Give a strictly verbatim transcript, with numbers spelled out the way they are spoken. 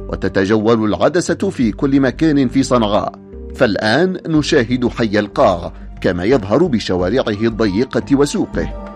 وتتجول العدسة في كل مكان في صنعاء. فالآن نشاهد حي القاغ كما يظهر بشوارعه الضيقة وسوقه.